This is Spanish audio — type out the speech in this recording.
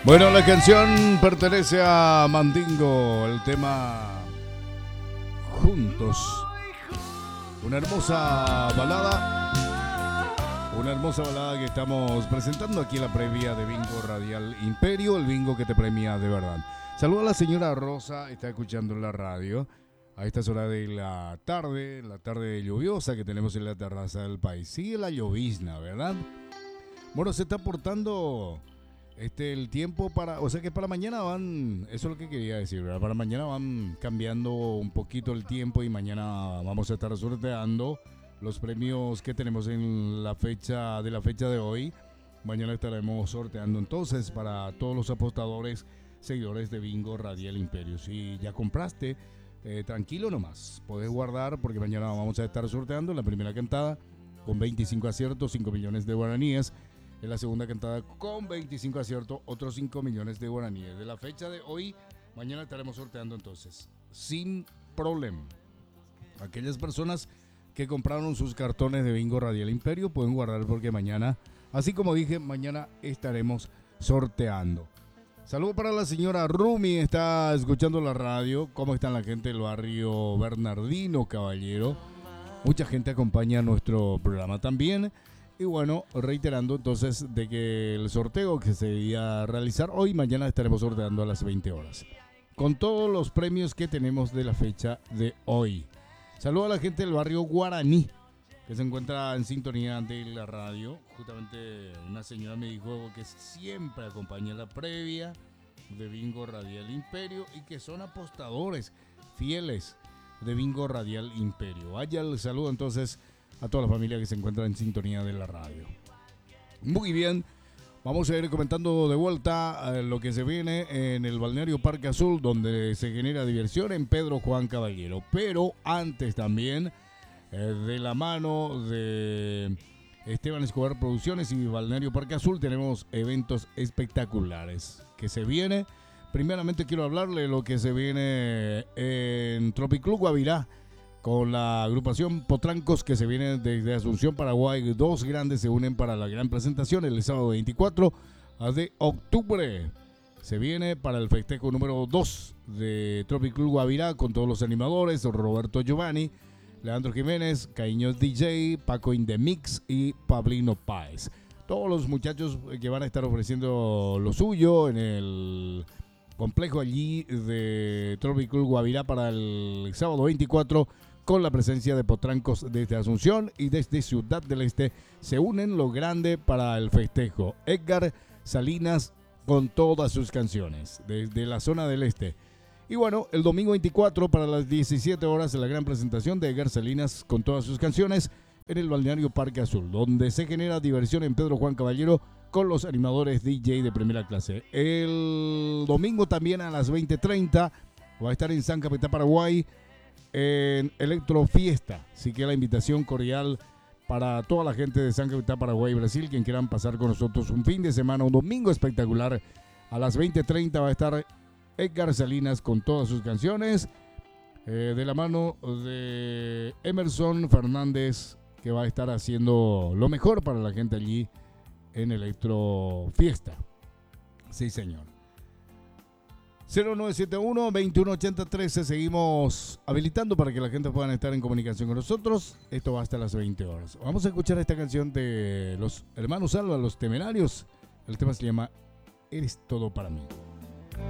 Bueno, la canción pertenece a Mandingo, el tema Juntos. Una hermosa balada que estamos presentando aquí en la previa de Bingo Radial Imperio, el bingo que te premia de verdad. Saludo a la señora Rosa, está escuchando la radio a estas horas de la tarde lluviosa que tenemos en la terraza del país. Sigue la llovizna, ¿verdad? Bueno, se está portando el tiempo para, o sea que para mañana van, eso es lo que quería decir, ¿verdad? Para mañana van cambiando un poquito el tiempo y mañana vamos a estar sorteando los premios que tenemos en la fecha de hoy. Mañana estaremos sorteando entonces para todos los apostadores, seguidores de Bingo Radial Imperio. Si ya compraste, tranquilo nomás, podés guardar porque mañana vamos a estar sorteando la primera cantada con 25 aciertos, 5 millones de guaraníes. En la segunda cantada con 25 aciertos, otros 5 millones de guaraníes. De la fecha de hoy, mañana estaremos sorteando entonces, sin problema. Aquellas personas que compraron sus cartones de Bingo Radial Imperio pueden guardar porque mañana, así como dije, mañana estaremos sorteando. Saludos para la señora Rumi, está escuchando la radio. ¿Cómo están la gente del barrio Bernardino Caballero? Mucha gente acompaña nuestro programa también. Y bueno, reiterando entonces de que el sorteo que se iba a realizar hoy, mañana estaremos sorteando a las 20 horas. Con todos los premios que tenemos de la fecha de hoy. Saludo a la gente del barrio Guaraní, que se encuentra en sintonía de la radio. Justamente una señora me dijo que siempre acompaña la previa de Bingo Radial Imperio y que son apostadores fieles de Bingo Radial Imperio. Vaya el saludo entonces a toda la familia que se encuentra en sintonía de la radio. Muy bien, vamos a ir comentando de vuelta lo que se viene en el balneario Parque Azul, donde se genera diversión en Pedro Juan Caballero. Pero antes también, de la mano de Esteban Escobar Producciones y Balneario Parque Azul, tenemos eventos espectaculares que se viene. Primeramente quiero hablarle de lo que se viene en Tropiclub Guavirá, con la agrupación Potrancos que se viene desde Asunción, Paraguay. Dos grandes se unen para la gran presentación el sábado 24 de octubre. Se viene para el festejo número 2 de Tropiclub Guavirá con todos los animadores, Roberto Giovanni, Leandro Jiménez, Caíños DJ, Paco in the Mix y Pablino Páez. Todos los muchachos que van a estar ofreciendo lo suyo en el complejo allí de Tropiclub Guavirá para el sábado 24, con la presencia de Potrancos desde Asunción y desde Ciudad del Este. Se unen lo grande para el festejo. Edgar Salinas con todas sus canciones desde la zona del Este. Y bueno, el domingo 24 para las 17 horas la gran presentación de Edgar Salinas con todas sus canciones en el balneario Parque Azul, donde se genera diversión en Pedro Juan Caballero con los animadores DJ de primera clase. El domingo también a las 20:30 va a estar en San Capital, Paraguay, en Electro Fiesta. Así que la invitación cordial para toda la gente de San Capital, Paraguay y Brasil, quien quieran pasar con nosotros un fin de semana, un domingo espectacular. A las 20:30 va a estar Edgar Salinas con todas sus canciones, de la mano de Emerson Fernández, que va a estar haciendo lo mejor para la gente allí en Electro Fiesta. Sí, señor. 0971-2180-13. Seguimos habilitando para que la gente pueda estar en comunicación con nosotros. Esto va hasta las 20 horas. Vamos a escuchar esta canción de los hermanos Alba, Los Temerarios. El tema se llama Eres Todo Para Mí.